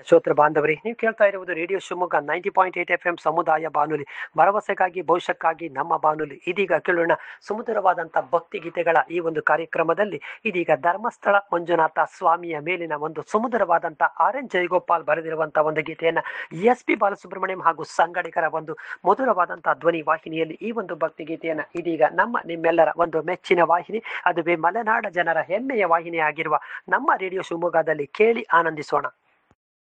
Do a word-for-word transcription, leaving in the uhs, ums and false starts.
ಶ್ರೋತೃ ಬಾಂಧವರೇ, ನೀವು ಕೇಳ್ತಾ ಇರುವುದು radio Shivamogga ninety point eight F M ಸಮುದಾಯ ಬಾನುಲಿ, ಭರವಸೆಗಾಗಿ ಭವಿಷ್ಯಕ್ಕಾಗಿ ನಮ್ಮ ಬಾನುಲಿ. ಇದೀಗ ಕೇಳೋಣ ಸುಮಧುರವಾದಂಥ ಭಕ್ತಿ ಗೀತೆಗಳ ಈ ಒಂದು ಕಾರ್ಯಕ್ರಮದಲ್ಲಿ. ಇದೀಗ ಧರ್ಮಸ್ಥಳ ಮಂಜುನಾಥ ಸ್ವಾಮಿಯ ಮೇಲಿನ ಒಂದು ಸುಮಧುರವಾದಂಥ ಆರ್ ಎನ್ ಜಯಗೋಪಾಲ್ ಬರೆದಿರುವಂತಹ ಒಂದು ಗೀತೆಯನ್ನ ಎಸ್ ಪಿ ಬಾಲಸುಬ್ರಹ್ಮಣ್ಯಂ ಹಾಗೂ ಸಂಗಡಿಗರ ಒಂದು ಮಧುರವಾದಂತಹ ಧ್ವನಿ ವಾಹಿನಿಯಲ್ಲಿ ಈ ಒಂದು ಭಕ್ತಿ ಗೀತೆಯನ್ನ ಇದೀಗ ನಮ್ಮ ನಿಮ್ಮೆಲ್ಲರ ಒಂದು ಮೆಚ್ಚಿನ ವಾಹಿನಿ, ಅದುವೇ ಮಲೆನಾಡ ಜನರ ಹೆಮ್ಮೆಯ ವಾಹಿನಿ ಆಗಿರುವ ನಮ್ಮ ರೇಡಿಯೋ ಶಿವಮೊಗ್ಗದಲ್ಲಿ ಕೇಳಿ ಆನಂದಿಸೋಣ.